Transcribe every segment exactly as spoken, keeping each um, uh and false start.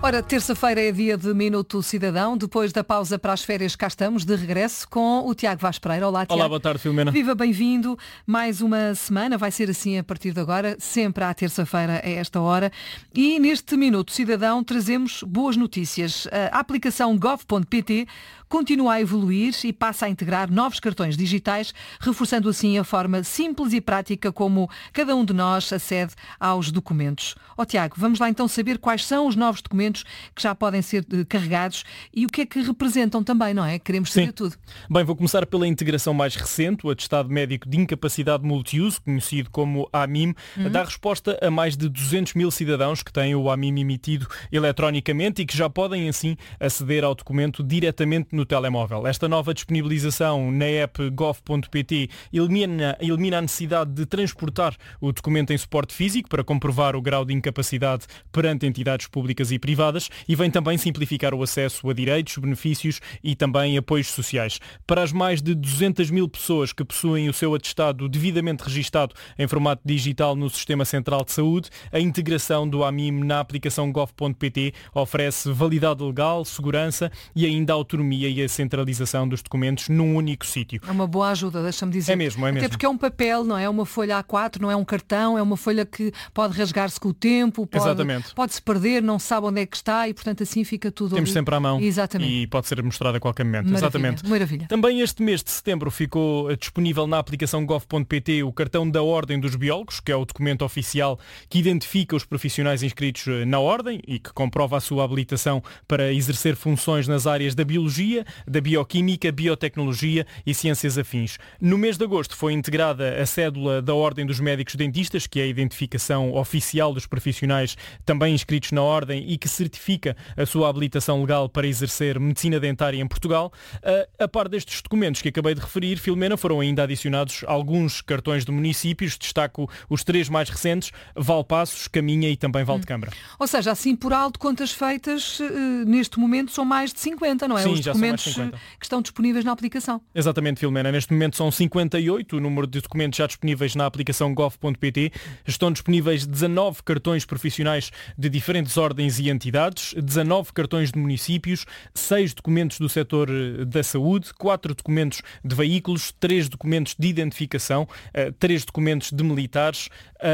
Ora, terça-feira é dia de Minuto Cidadão. Depois da pausa para as férias, cá estamos, de regresso com o Tiago Vaz Pereira. Olá, Tiago. Olá, boa tarde, Filomena. Viva, bem-vindo. Mais uma semana, vai ser assim a partir de agora, sempre à terça-feira a esta hora. E neste Minuto Cidadão trazemos boas notícias. A aplicação gov ponto pt continua a evoluir e passa a integrar novos cartões digitais, reforçando assim a forma simples e prática como cada um de nós acede aos documentos. Ó Tiago, vamos lá então saber quais são os novos documentos que já podem ser carregados e o que é que representam também, não é? Queremos saber Sim. tudo. Bem, vou começar pela integração mais recente, o Atestado Médico de Incapacidade Multiuso, conhecido como A M I M, Uhum. dá resposta a mais de duzentos mil cidadãos que têm o A M I M emitido eletronicamente e que já podem assim aceder ao documento diretamente no telemóvel. Esta nova disponibilização na app gov ponto pt elimina, elimina a necessidade de transportar o documento em suporte físico para comprovar o grau de incapacidade perante entidades públicas e privadas e vem também simplificar o acesso a direitos, benefícios e também apoios sociais. Para as mais de duzentas mil pessoas que possuem o seu atestado devidamente registado em formato digital no Sistema Central de Saúde, a integração do A M I M na aplicação gov ponto pt oferece validade legal, segurança e ainda autonomia e a centralização dos documentos num único sítio. É uma boa ajuda, deixa-me dizer. É mesmo, é Até mesmo. porque é um papel, não é? É uma folha A quatro, não é um cartão, é uma folha que pode rasgar-se com o tempo, pode, Exatamente. pode-se perder, não se sabe onde é que está e, portanto, assim fica tudo Temos ali. sempre à mão. Exatamente. E pode ser mostrado a qualquer momento. Maravilha, Exatamente. maravilha. Também este mês de setembro ficou disponível na aplicação gov ponto pt o cartão da Ordem dos Biólogos, que é o documento oficial que identifica os profissionais inscritos na Ordem e que comprova a sua habilitação para exercer funções nas áreas da Biologia, da Bioquímica, Biotecnologia e Ciências Afins. No mês de agosto foi integrada a cédula da Ordem dos Médicos Dentistas, que é a identificação oficial dos profissionais também inscritos na Ordem e que certifica a sua habilitação legal para exercer medicina dentária em Portugal. A, a par destes documentos que acabei de referir, Filomena, foram ainda adicionados alguns cartões de municípios, destaco os três mais recentes, Valpaços, Caminha e também Valdecâmara. Ou seja, assim por alto, contas feitas, eh, neste momento são mais de cinquenta, não é? Sim, Os já são mais documentos de cinquenta. que estão disponíveis na aplicação. Exatamente, Filomena. Neste momento são cinquenta e oito o número de documentos já disponíveis na aplicação gov ponto pt. Estão disponíveis dezanove cartões profissionais de diferentes ordens e entidades, dezanove cartões de municípios, seis documentos do setor da saúde, quatro documentos de veículos, três documentos de identificação, três documentos de militares,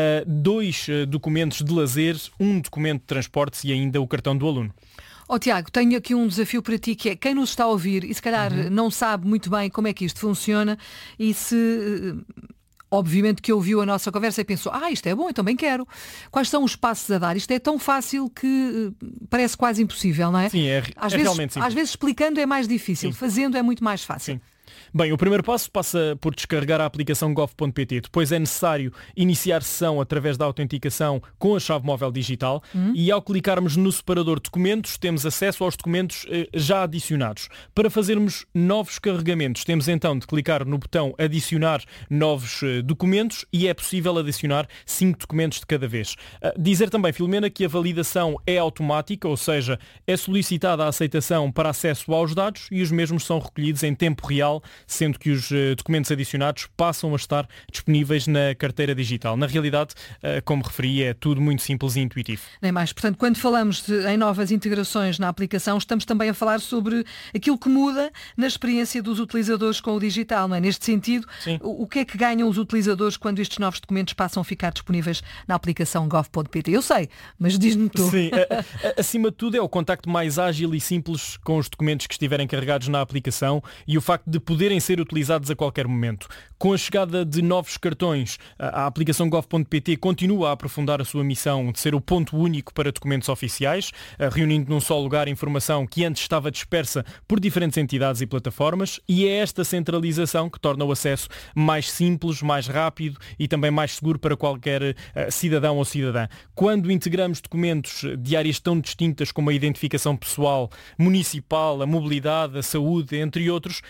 dois documentos de lazer, um documento de transportes e ainda o cartão do aluno. Ó Tiago, tenho aqui um desafio para ti, que é quem nos está a ouvir e se calhar Uhum. não sabe muito bem como é que isto funciona e se... Obviamente que ouviu a nossa conversa e pensou, ah, isto é bom, eu também quero. Quais são os passos a dar? Isto é tão fácil que eh, parece quase impossível, não é? Sim, é, às é vezes, realmente simples. Às vezes explicando é mais difícil, Sim. fazendo é muito mais fácil. Sim. Bem, o primeiro passo passa por descarregar a aplicação gov ponto pt. Depois é necessário iniciar sessão através da autenticação com a chave móvel digital Uhum. e ao clicarmos no separador documentos temos acesso aos documentos eh, já adicionados. Para fazermos novos carregamentos temos então de clicar no botão adicionar novos eh, documentos e é possível adicionar cinco documentos de cada vez. Ah, dizer também, Filomena, que a validação é automática, ou seja, é solicitada a aceitação para acesso aos dados e os mesmos são recolhidos em tempo real, sendo que os uh, documentos adicionados passam a estar disponíveis na carteira digital. Na realidade, uh, como referi, é tudo muito simples e intuitivo. Nem mais. Portanto, quando falamos de, em novas integrações na aplicação, estamos também a falar sobre aquilo que muda na experiência dos utilizadores com o digital, não é? Neste sentido, o, o que é que ganham os utilizadores quando estes novos documentos passam a ficar disponíveis na aplicação gov ponto pt? Eu sei, mas diz-me tu. Sim, a, a, acima de tudo é o contacto mais ágil e simples com os documentos que estiverem carregados na aplicação e o facto de poderem ser utilizados a qualquer momento. Com a chegada de novos cartões, a, a aplicação gov ponto pt continua a aprofundar a sua missão de ser o ponto único para documentos oficiais, reunindo num só lugar informação que antes estava dispersa por diferentes entidades e plataformas, e é esta centralização que torna o acesso mais simples, mais rápido e também mais seguro para qualquer uh, cidadão ou cidadã. Quando integramos documentos de áreas tão distintas como a identificação pessoal, municipal, a mobilidade, a saúde, entre outros, estamos também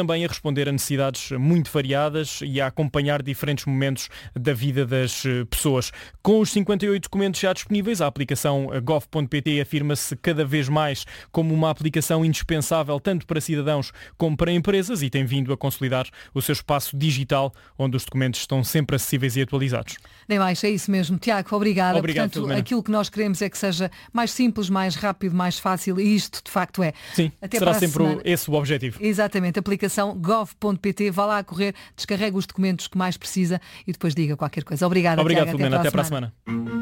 também a responder a necessidades muito variadas e a acompanhar diferentes momentos da vida das pessoas. Com os cinquenta e oito documentos já disponíveis, a aplicação gov ponto pt afirma-se cada vez mais como uma aplicação indispensável tanto para cidadãos como para empresas e tem vindo a consolidar o seu espaço digital, onde os documentos estão sempre acessíveis e atualizados. Nem mais, é isso mesmo. Tiago, obrigada. Obrigado, Portanto, Filomena. aquilo que nós queremos é que seja mais simples, mais rápido, mais fácil e isto de facto é. Sim, Até será para a sempre semana. esse o objetivo. Exatamente, aplicação gov ponto pt, vá lá a correr, descarrega os documentos que mais precisa e depois diga qualquer coisa. Obrigada, Obrigado, Tiago. Filomena. Até Até para para a a semana. semana.